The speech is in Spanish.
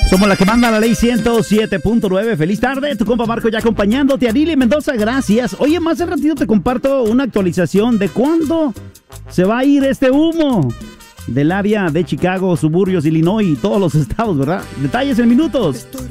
Somos la que manda la ley 107.9. Feliz tarde, tu compa Marco ya acompañándote. Arili Mendoza, gracias. Oye, más al ratito te comparto una actualización de cuándo se va a ir este humo del área de Chicago, suburbios, Illinois y todos los estados, ¿verdad? Detalles en minutos.